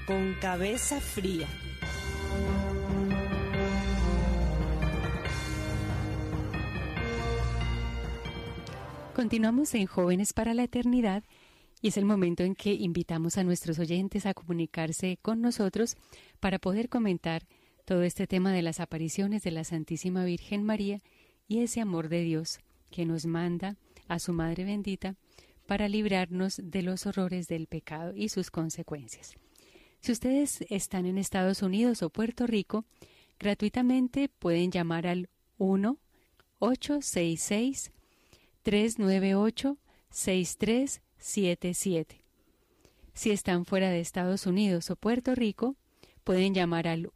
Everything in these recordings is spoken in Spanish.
con cabeza fría. Continuamos en Jóvenes para la Eternidad y es el momento en que invitamos a nuestros oyentes a comunicarse con nosotros para poder comentar todo este tema de las apariciones de la Santísima Virgen María y ese amor de Dios que nos manda a su Madre bendita para librarnos de los horrores del pecado y sus consecuencias. Si ustedes están en Estados Unidos o Puerto Rico, gratuitamente pueden llamar al 1-866-398-6377. Si están fuera de Estados Unidos o Puerto Rico, pueden llamar al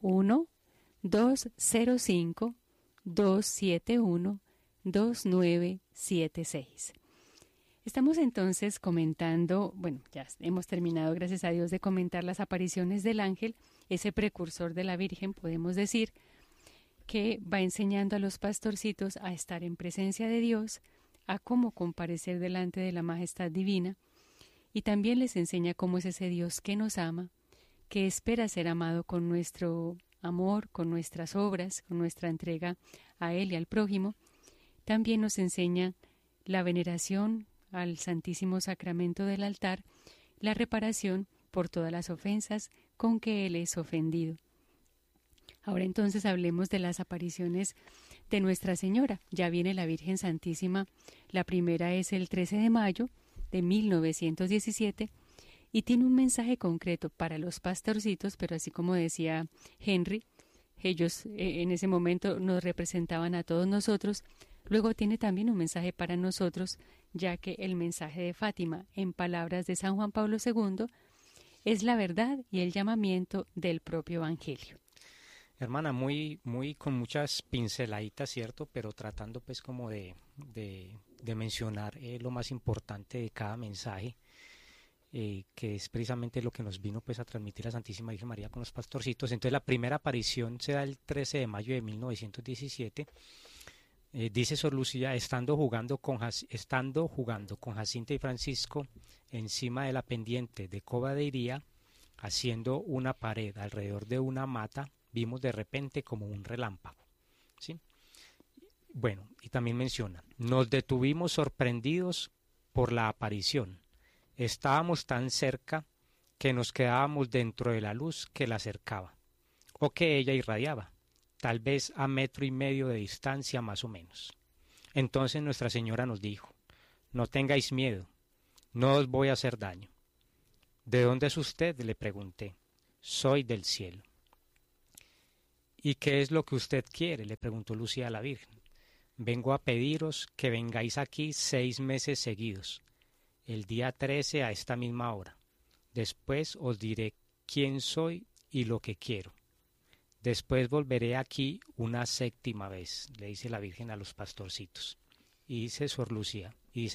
1-205-271-2976. Estamos entonces comentando, ya hemos terminado, gracias a Dios, de comentar las apariciones del ángel, ese precursor de la Virgen, podemos decir, que va enseñando a los pastorcitos a estar en presencia de Dios, a cómo comparecer delante de la majestad divina, y también les enseña cómo es ese Dios que nos ama, que espera ser amado con nuestro amor, con nuestras obras, con nuestra entrega a Él y al prójimo. También nos enseña la veneración al Santísimo Sacramento del altar, la reparación por todas las ofensas con que Él es ofendido. Ahora entonces hablemos de las apariciones de Nuestra Señora. Ya viene la Virgen Santísima. La primera es el 13 de mayo de 1917 y tiene un mensaje concreto para los pastorcitos, pero así como decía Henry, ellos en ese momento nos representaban a todos nosotros. Luego tiene también un mensaje para nosotros, ya que el mensaje de Fátima, en palabras de San Juan Pablo II, es la verdad y el llamamiento del propio Evangelio. Hermana, muy con muchas pinceladitas, ¿cierto? Pero tratando pues como de mencionar lo más importante de cada mensaje, que es precisamente lo que nos vino pues a transmitir la Santísima Virgen María con los pastorcitos. Entonces la primera aparición se da el 13 de mayo de 1917. Dice Sor Lucía, estando jugando con Jacinta y Francisco encima de la pendiente de Cova de Iría, haciendo una pared alrededor de una mata, vimos de repente como un relámpago. ¿Sí? Bueno, y también menciona, nos detuvimos sorprendidos por la aparición. Estábamos tan cerca que nos quedábamos dentro de la luz que la acercaba, o que ella irradiaba, tal vez a 1,5 metros de distancia más o menos. Entonces Nuestra Señora nos dijo, no tengáis miedo, no os voy a hacer daño. ¿De dónde es usted?, le pregunté. Soy del cielo. ¿Y qué es lo que usted quiere?, le preguntó Lucía a la Virgen. Vengo a pediros que vengáis aquí 6 meses seguidos, el día 13 a esta misma hora. Después os diré quién soy y lo que quiero. Después volveré aquí una 7ª vez, le dice la Virgen a los pastorcitos. Y dice Lucía,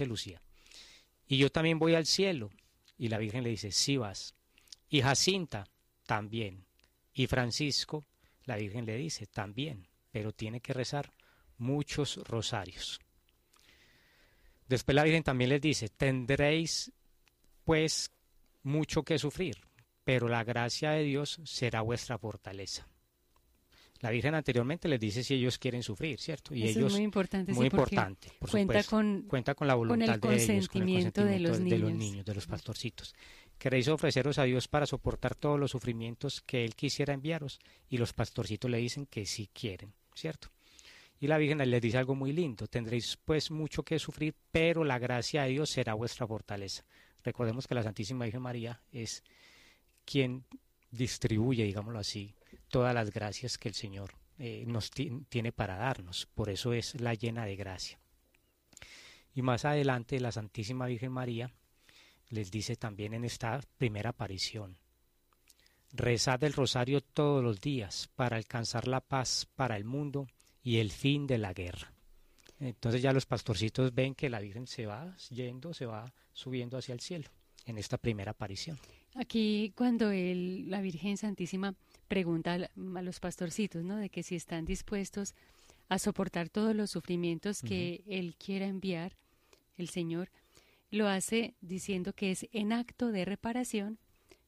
y yo también voy al cielo. Y la Virgen le dice, sí vas. Y Jacinta, también. Y Francisco, la Virgen le dice, también, pero tiene que rezar muchos rosarios. Después la Virgen también les dice, tendréis pues mucho que sufrir, pero la gracia de Dios será vuestra fortaleza. La Virgen anteriormente les dice si ellos quieren sufrir, ¿cierto? Y eso ellos, es muy importante, muy sí, importante, por supuesto, cuenta con la voluntad de ellos, con el consentimiento de los niños, de los pastorcitos. Queréis ofreceros a Dios para soportar todos los sufrimientos que Él quisiera enviaros, y los pastorcitos le dicen que sí quieren, ¿cierto? Y la Virgen les dice algo muy lindo, tendréis pues mucho que sufrir, pero la gracia de Dios será vuestra fortaleza. Recordemos que la Santísima Virgen María es quien distribuye, digámoslo así, todas las gracias que el Señor nos tiene para darnos, por eso es la llena de gracia. Y más adelante la Santísima Virgen María les dice también en esta primera aparición, rezad el rosario todos los días para alcanzar la paz para el mundo y el fin de la guerra. Entonces ya los pastorcitos ven que la Virgen se va yendo, se va subiendo hacia el cielo en esta primera aparición. Aquí cuando la Virgen Santísima pregunta a los pastorcitos, ¿no?, de que si están dispuestos a soportar todos los sufrimientos que Él quiera enviar, el Señor, lo hace diciendo que es en acto de reparación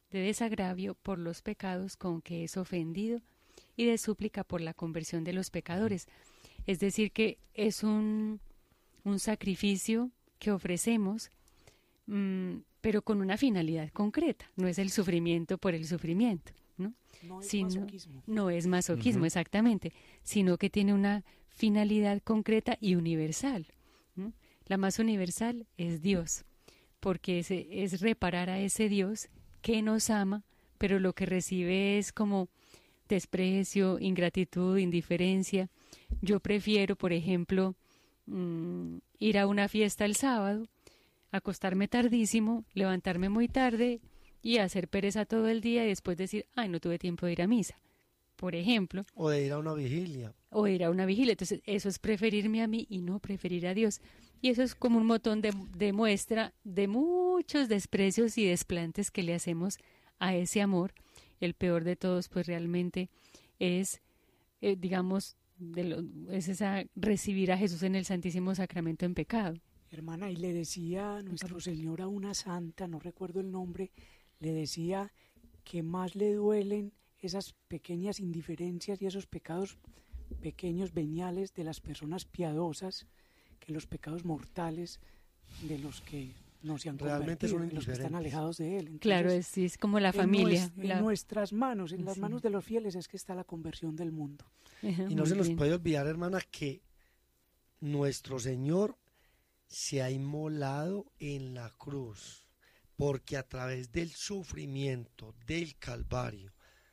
de desagravio por los pecados con que es ofendido y de súplica por la conversión de los pecadores. Es decir, que es un sacrificio que ofrecemos, pero con una finalidad concreta. No es el sufrimiento por el sufrimiento, ¿no? No es masoquismo. No es masoquismo, exactamente, sino que tiene una finalidad concreta y universal, ¿no? La más universal es Dios, porque es reparar a ese Dios que nos ama, pero lo que recibe es como desprecio, ingratitud, indiferencia. Yo prefiero, por ejemplo, ir a una fiesta el sábado, acostarme tardísimo, levantarme muy tarde y hacer pereza todo el día y después decir, ay, no tuve tiempo de ir a misa, por ejemplo. O de ir a una vigilia. O ir a una vigilia. Entonces, eso es preferirme a mí y no preferir a Dios. Y eso es como un montón de muestra de muchos desprecios y desplantes que le hacemos a ese amor. El peor de todos, pues realmente es, digamos, es esa recibir a Jesús en el Santísimo Sacramento en pecado. Hermana, y le decía nuestro Señor a una santa, no recuerdo el nombre, le decía que más le duelen esas pequeñas indiferencias y esos pecados pequeños, veniales de las personas piadosas, que los pecados mortales de los que no se han realmente convertido, de los que están alejados de Él. Entonces, claro, es como la familia. En nuestras manos, en las manos de los fieles es que está la conversión del mundo. Y no se nos puede olvidar, hermana, que nuestro Señor se ha inmolado en la cruz, porque a través del sufrimiento del Calvario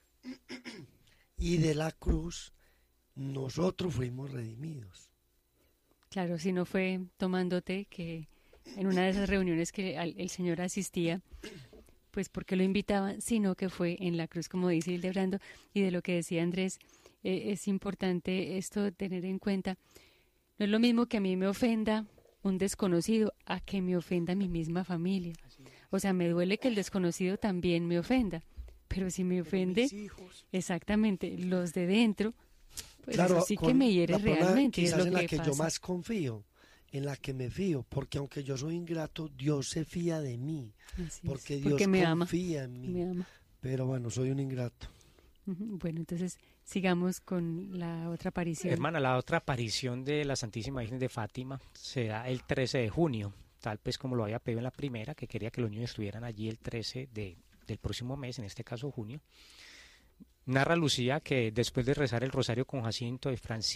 y de la cruz, nosotros fuimos redimidos. Claro, si no fue tomándote que en una de esas reuniones que el Señor asistía, pues porque lo invitaban, sino que fue en la cruz, como dice Hildebrando, y de lo que decía Andrés, es importante esto de tener en cuenta. No es lo mismo que a mí me ofenda un desconocido a que me ofenda mi misma familia. O sea, me duele que el desconocido también me ofenda, pero si me ofende, exactamente, los de dentro, pues claro, eso sí que me hiere realmente. Quizás es lo en la que que pasa. yo más confío, en la que me fío, porque aunque yo soy ingrato, Dios se fía de mí, porque Dios confía en mí. Me ama. Pero bueno, soy un ingrato. Bueno, entonces sigamos con la otra aparición. Hermana, la otra aparición de la Santísima Virgen de Fátima será el 13 de junio, tal vez como lo había pedido en la primera, que quería que los niños estuvieran allí el 13 del próximo mes, en este caso junio. Narra Lucía que después de rezar el rosario con Jacinta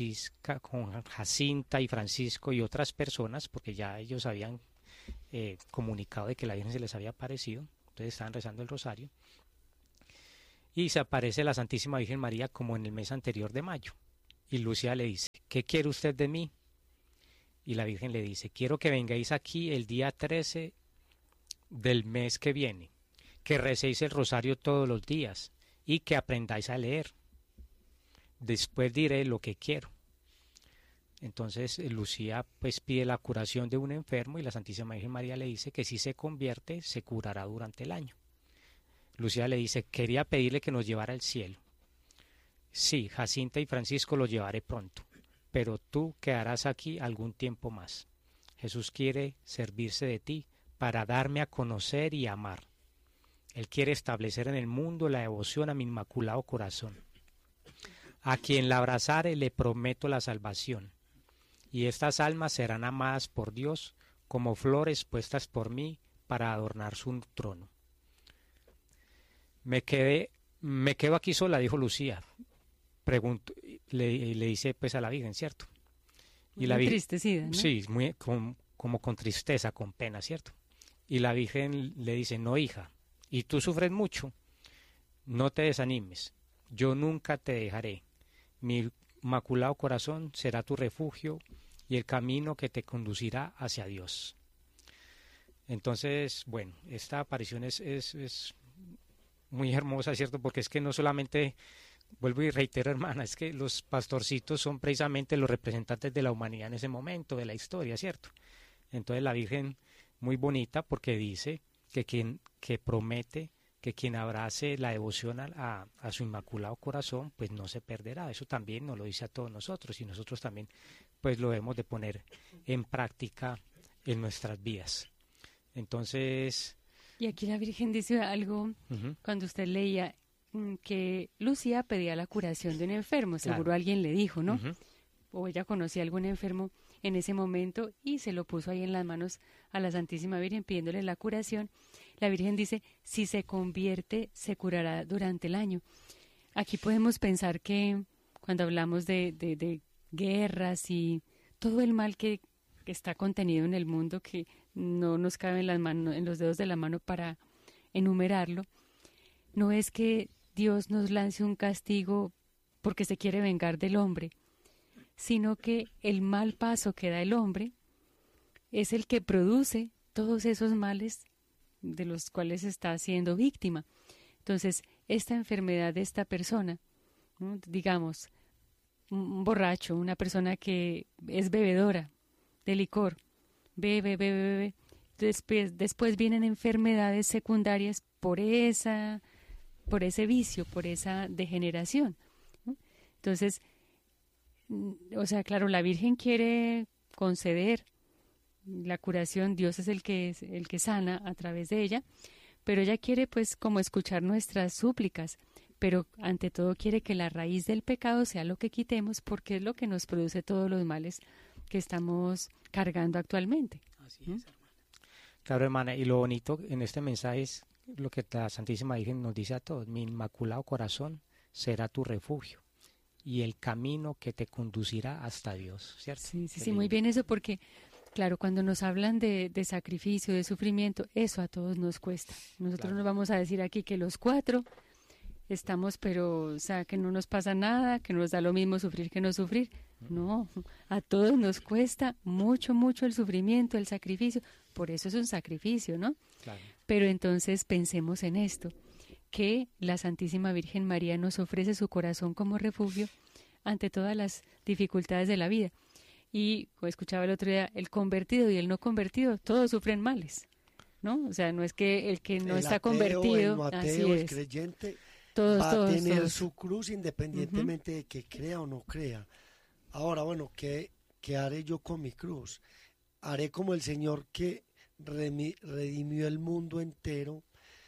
y Francisco y otras personas, porque ya ellos habían comunicado de que la Virgen se les había aparecido, entonces estaban rezando el rosario, y se aparece la Santísima Virgen María como en el mes anterior de mayo, y Lucía le dice, ¿qué quiere usted de mí? Y la Virgen le dice, quiero que vengáis aquí el día 13 del mes que viene, que recéis el rosario todos los días y que aprendáis a leer. Después diré lo que quiero. Entonces Lucía pues pide la curación de un enfermo y la Santísima Virgen María le dice que si se convierte se curará durante el año. Lucía le dice, quería pedirle que nos llevara al cielo. Sí, Jacinta y Francisco los llevaré pronto, pero tú quedarás aquí algún tiempo más. Jesús quiere servirse de ti para darme a conocer y amar. Él quiere establecer en el mundo la devoción a mi inmaculado corazón. A quien la abrazare le prometo la salvación, y estas almas serán amadas por Dios como flores puestas por mí para adornar su trono. Me quedo aquí sola, dijo Lucía. Le dice pues a la Virgen, ¿cierto? Y la Virgen, entristecida, ¿no? Sí, como con tristeza, con pena, ¿cierto? Y la Virgen le dice, no, hija, y tú sufres mucho, no te desanimes, yo nunca te dejaré. Mi inmaculado corazón será tu refugio y el camino que te conducirá hacia Dios. Entonces, bueno, esta aparición es muy hermosa, ¿cierto? Porque es que no solamente, vuelvo y reitero, hermana, es que los pastorcitos son precisamente los representantes de la humanidad en ese momento, de la historia, ¿cierto? Entonces la Virgen, muy bonita, porque dice que promete que quien abrace la devoción a su inmaculado corazón, pues no se perderá. Eso también nos lo dice a todos nosotros y nosotros también pues lo debemos de poner en práctica en nuestras vidas. Entonces, Y aquí la Virgen dice algo, cuando usted leía que Lucía pedía la curación de un enfermo, seguro Claro. alguien le dijo, ¿no? O ella conocía a algún enfermo en ese momento y se lo puso ahí en las manos a la Santísima Virgen pidiéndole la curación. La Virgen dice, si se convierte, se curará durante el año. Aquí podemos pensar que cuando hablamos de guerras y todo el mal que está contenido en el mundo, que no nos cabe en las manos, en los dedos de la mano para enumerarlo, no es que Dios nos lance un castigo porque se quiere vengar del hombre, sino que el mal paso que da el hombre es el que produce todos esos males de los cuales está siendo víctima. Entonces, esta enfermedad de esta persona, ¿no? Digamos, un borracho, una persona que es bebedora de licor, bebe. Después vienen enfermedades secundarias por ese vicio, por esa degeneración, ¿no? Entonces, o sea, claro, la Virgen quiere conceder la curación, Dios es el que sana a través de ella, pero ella quiere pues como escuchar nuestras súplicas, pero ante todo quiere que la raíz del pecado sea lo que quitemos, porque es lo que nos produce todos los males que estamos cargando actualmente. Así es, hermana. Claro, hermana, y lo bonito en este mensaje es lo que la Santísima Virgen nos dice a todos: mi inmaculado corazón será tu refugio y el camino que te conducirá hasta Dios, ¿cierto? Sí, muy bien eso, porque claro, cuando nos hablan de sacrificio, de sufrimiento, eso a todos nos cuesta. Nosotros nos vamos a decir aquí que los 4 estamos, pero, o sea, que no nos pasa nada, que nos da lo mismo sufrir que no sufrir. No, a todos nos cuesta mucho el sufrimiento, el sacrificio. Por eso es un sacrificio, ¿no? Claro. Pero entonces pensemos en esto, que la Santísima Virgen María nos ofrece su corazón como refugio ante todas las dificultades de la vida. Y escuchaba el otro día, el convertido y el no convertido, todos sufren males, ¿no? O sea, no es que el que no El está ateo, convertido, el no ateo, así el es, creyente todos, va a tener todos. su cruz independientemente de que crea o no crea. Ahora, bueno, ¿qué haré yo con mi cruz? Haré como el Señor que redimió el mundo entero,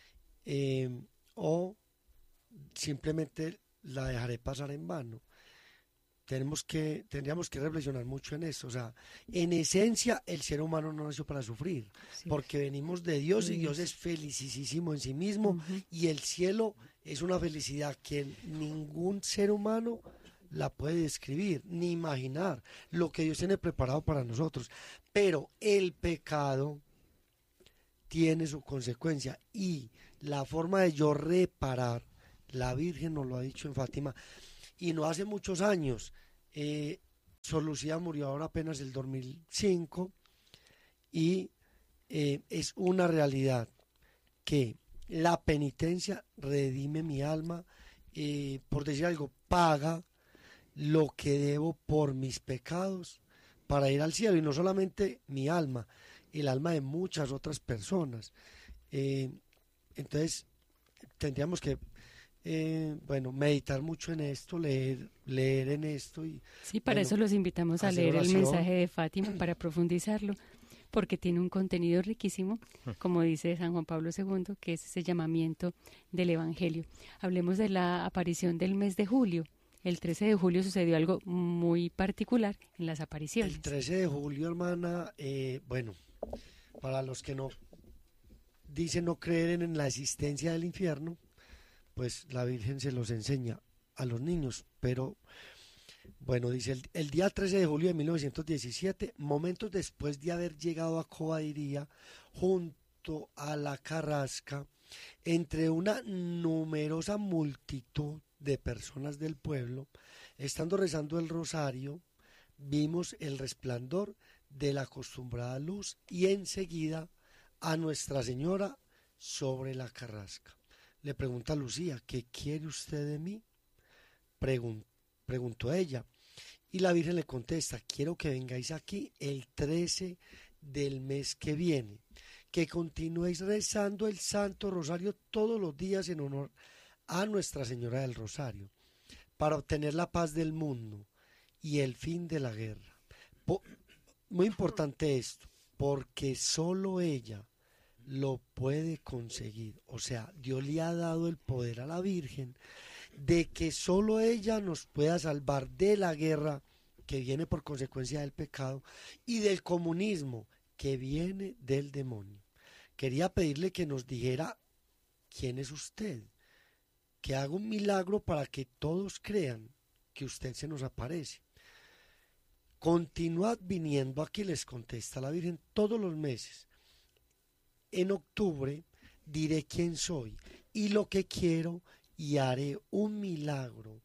o simplemente la dejaré pasar en vano. Tendríamos que reflexionar mucho en esto. O sea, en esencia, el ser humano no nació para sufrir, Sí. porque venimos de Dios y Dios es felicísimo en sí mismo, y el cielo es una felicidad que ningún ser humano la puede describir ni imaginar lo que Dios tiene preparado para nosotros. Pero el pecado tiene su consecuencia, y la forma de yo reparar, la Virgen nos lo ha dicho en Fátima, y no hace muchos años. Sor Lucía murió ahora apenas el 2005, y es una realidad que la penitencia redime mi alma, por decir algo, paga lo que debo por mis pecados para ir al cielo, y no solamente mi alma, el alma de muchas otras personas. Entonces tendríamos que meditar mucho en esto, leer en esto. Y Sí, para eso los invitamos a hacer leer el oración. mensaje de Fátima para profundizarlo, porque tiene un contenido riquísimo, como dice San Juan Pablo II, que es ese llamamiento del Evangelio. Hablemos de la aparición del mes de julio. El 13 de julio sucedió algo muy particular en las apariciones. El 13 de julio, hermana, para los que no dicen no creer en la existencia del infierno, pues la Virgen se los enseña a los niños. Pero bueno, dice el día 13 de julio de 1917, momentos después de haber llegado a Cobadiría, junto a la Carrasca, entre una numerosa multitud de personas del pueblo, estando rezando el rosario, vimos el resplandor de la acostumbrada luz, y enseguida a Nuestra Señora sobre la Carrasca. Le pregunta a Lucía: ¿qué quiere usted de mí? Preguntó ella, y la Virgen le contesta: quiero que vengáis aquí el 13 del mes que viene, que continuéis rezando el Santo Rosario todos los días en honor a Nuestra Señora del Rosario, para obtener la paz del mundo y el fin de la guerra. Muy importante esto, porque solo ella lo puede conseguir. O sea, Dios le ha dado el poder a la Virgen de que solo ella nos pueda salvar de la guerra que viene por consecuencia del pecado y del comunismo que viene del demonio. Quería pedirle que nos dijera quién es usted, que haga un milagro para que todos crean que usted se nos aparece. Continuad viniendo aquí, les contesta la Virgen, todos los meses. En octubre diré quién soy y lo que quiero y haré un milagro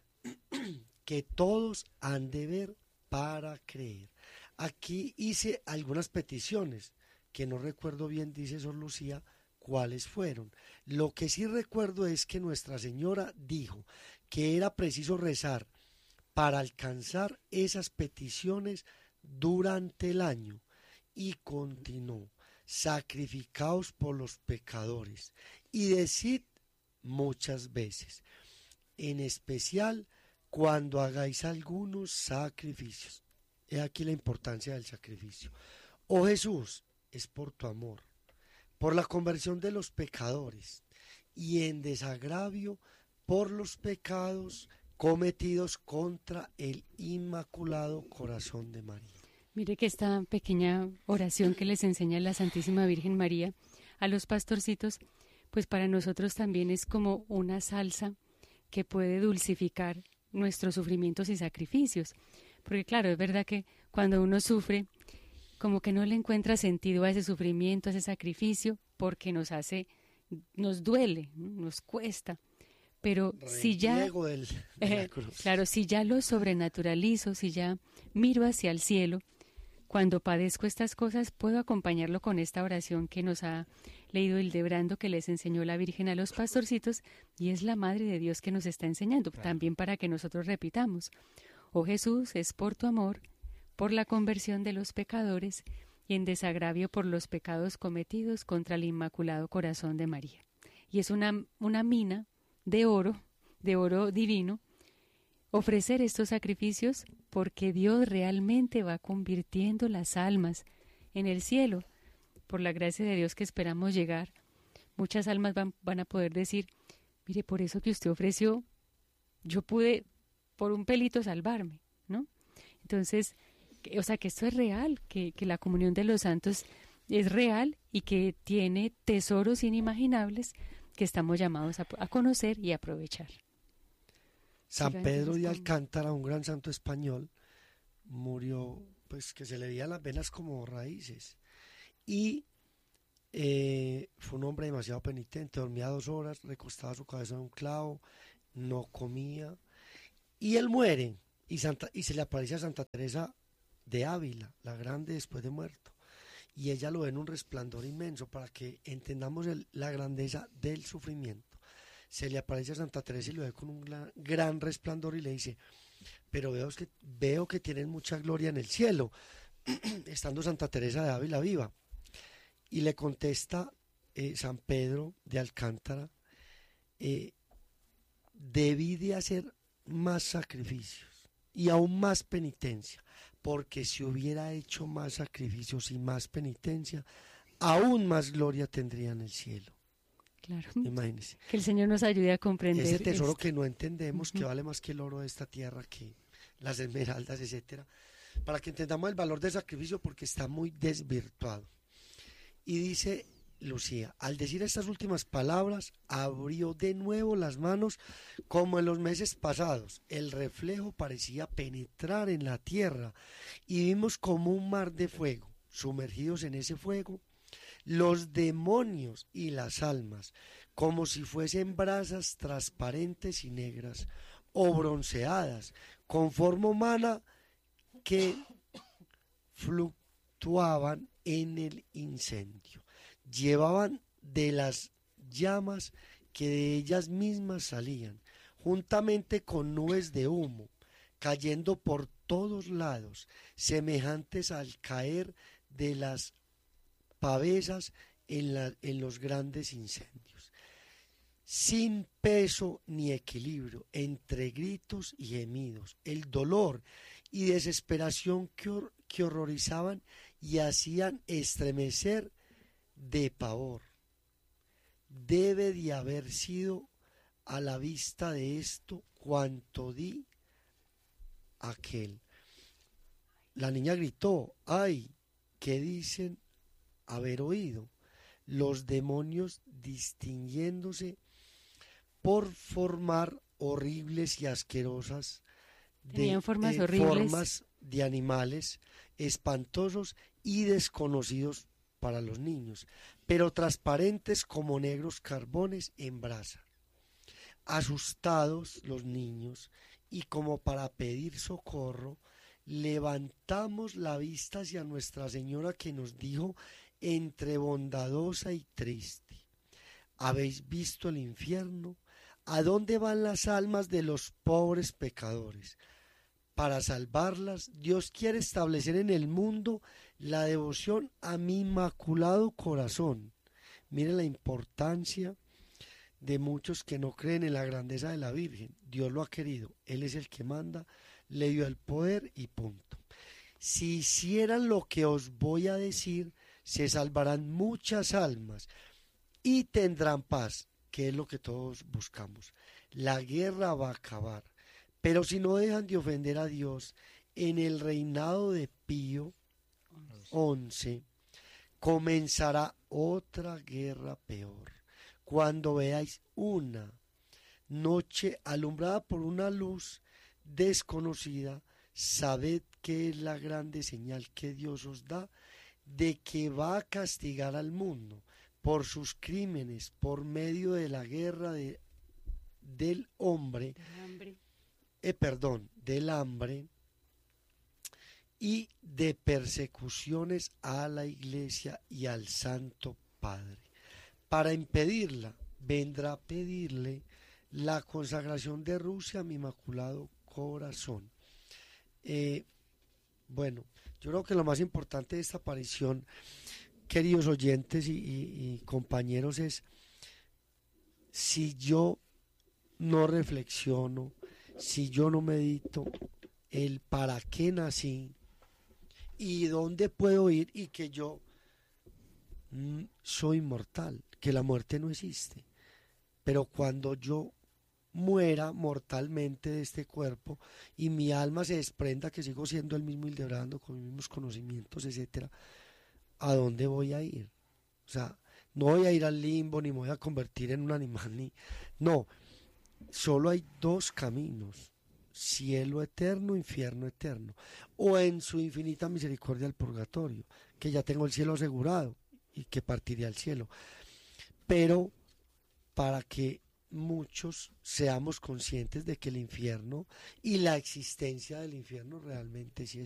que todos han de ver para creer. Aquí hice algunas peticiones que no recuerdo bien, dice Sor Lucía, cuáles fueron. Lo que sí recuerdo es que Nuestra Señora dijo que era preciso rezar para alcanzar esas peticiones durante el año y continuó: sacrificaos por los pecadores y decid muchas veces, en especial cuando hagáis algunos sacrificios. He aquí la importancia del sacrificio. Oh Jesús, es por tu amor, por la conversión de los pecadores y en desagravio por los pecados cometidos contra el Inmaculado Corazón de María. Mire que esta pequeña oración que les enseña la Santísima Virgen María a los pastorcitos, pues para nosotros también es como una salsa que puede dulcificar nuestros sufrimientos y sacrificios. Porque claro, es verdad que cuando uno sufre, como que no le encuentra sentido a ese sufrimiento, a ese sacrificio, porque nos duele, ¿no? Nos cuesta. Pero si ya, claro, si ya lo sobrenaturalizo, si ya miro hacia el cielo, cuando padezco estas cosas, puedo acompañarlo con esta oración que nos ha leído Hildebrando, que les enseñó la Virgen a los pastorcitos, y es la Madre de Dios que nos está enseñando, también para que nosotros repitamos: oh Jesús, es por tu amor, por la conversión de los pecadores y en desagravio por los pecados cometidos contra el Inmaculado Corazón de María. Y es una mina de oro divino, ofrecer estos sacrificios porque Dios realmente va convirtiendo las almas en el cielo. Por la gracia de Dios que esperamos llegar, muchas almas van a poder decir: mire, por eso que usted ofreció, yo pude por un pelito salvarme, ¿no? Entonces, o sea, que esto es real, que la comunión de los santos es real y que tiene tesoros inimaginables que estamos llamados a conocer y aprovechar. San Pedro de Alcántara, un gran santo español, murió, pues que se le veían las venas como raíces, y fue un hombre demasiado penitente, dormía 2 horas, recostaba su cabeza en un clavo, no comía, y él muere, y se le aparece a Santa Teresa de Ávila, la grande, después de muerto, y ella lo ve en un resplandor inmenso, para que entendamos la grandeza del sufrimiento. Se le aparece a Santa Teresa y lo ve con un gran resplandor y le dice: pero veo que tienen mucha gloria en el cielo, estando Santa Teresa de Ávila viva. Y le contesta San Pedro de Alcántara: debí de hacer más sacrificios y aún más penitencia, porque si hubiera hecho más sacrificios y más penitencia, aún más gloria tendría en el cielo. Claro. Imagínense. Que el Señor nos ayude a comprender ese tesoro que no entendemos, que vale más que el oro de esta tierra, que las esmeraldas, etcétera, para que entendamos el valor del sacrificio, porque está muy desvirtuado. Y dice Lucía: al decir estas últimas palabras, abrió de nuevo las manos como en los meses pasados. El reflejo parecía penetrar en la tierra y vimos como un mar de fuego. Sumergidos en ese fuego, los demonios y las almas, como si fuesen brasas transparentes y negras o bronceadas, con forma humana, que fluctuaban en el incendio. Llevaban de las llamas que de ellas mismas salían, juntamente con nubes de humo, cayendo por todos lados, semejantes al caer de las pavesas en los grandes incendios, sin peso ni equilibrio, entre gritos y gemidos, el dolor y desesperación que horrorizaban y hacían estremecer de pavor. Debe de haber sido a la vista de esto cuanto di aquel. La niña gritó, ¡ay! ¿Qué dicen haber oído? Los demonios distinguiéndose por formar horribles y asquerosas formas de animales espantosos y desconocidos para los niños, pero transparentes como negros carbones en brasa. Asustados los niños y como para pedir socorro, levantamos la vista hacia Nuestra Señora, que nos dijo entre bondadosa y triste: ¿habéis visto el infierno? ¿A dónde van las almas de los pobres pecadores? Para salvarlas, Dios quiere establecer en el mundo la devoción a mi inmaculado corazón. Miren la importancia de muchos que no creen en la grandeza de la Virgen. Dios lo ha querido, Él es el que manda, le dio el poder y punto. Si hicieran lo que os voy a decir, se salvarán muchas almas y tendrán paz, que es lo que todos buscamos. La guerra va a acabar, pero si no dejan de ofender a Dios, en el reinado de Pío XI comenzará otra guerra peor. Cuando veáis una noche alumbrada por una luz desconocida, sabed que es la grande señal que Dios os da de que va a castigar al mundo por sus crímenes por medio de la guerra del hambre y de persecuciones a la Iglesia y al Santo Padre. Para impedirla, vendrá a pedirle la consagración de Rusia a mi Inmaculado Corazón. Bueno, yo creo que lo más importante de esta aparición, queridos oyentes y compañeros, es: si yo no reflexiono, si yo no medito el para qué nací y dónde puedo ir, y que yo soy mortal, que la muerte no existe, pero cuando yo muera mortalmente de este cuerpo y mi alma se desprenda, que sigo siendo el mismo Hildebrando con los mismos conocimientos, etcétera, ¿a dónde voy a ir? O sea, no voy a ir al limbo, ni me voy a convertir en un animal, no, solo hay dos caminos: cielo eterno, infierno eterno, o en su infinita misericordia el purgatorio, que ya tengo el cielo asegurado y que partiré al cielo. Pero para que muchos seamos conscientes de que el infierno y la existencia del infierno realmente sí